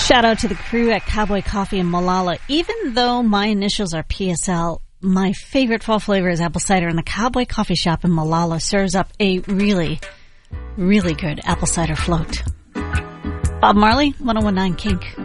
Shout out to the crew at Cowboy Coffee in Malala. Even though my initials are PSL, my favorite fall flavor is apple cider, and the Cowboy Coffee Shop in Malala serves up a really, really good apple cider float. Bob Marley, 101.9 Kink.